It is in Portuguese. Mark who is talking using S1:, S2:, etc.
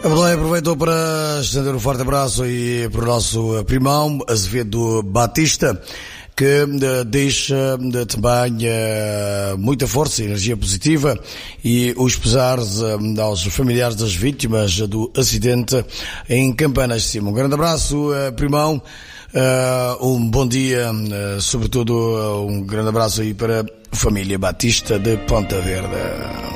S1: A Belém aproveitou para estender um forte abraço aí para o nosso primão, Azevedo Batista, que deixa também muita força e energia positiva e os pesares aos familiares das vítimas do acidente em Campanas de Cima. Um grande abraço, primão, um bom dia, sobretudo um grande abraço aí para a família Batista de Ponta Verde.